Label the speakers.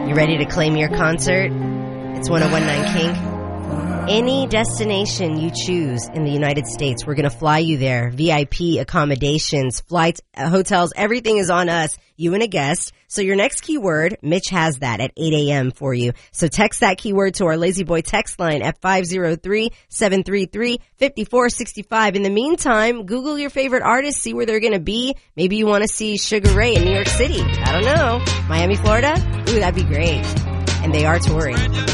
Speaker 1: You ready to claim your concert? It's 101.9 Kink. Any destination you choose in the United States, we're going to fly you there. VIP accommodations, flights, hotels, everything is on us. You and a guest. So your next keyword, Mitch has that at 8 a.m. for you. So text that keyword to our Lazy Boy text line at 503-733-5465. In the meantime, Google your favorite artists, see where they're going to be. Maybe you want to see Sugar Ray in New York City. I don't know. Miami, Florida? Ooh, that'd be great. And they are touring.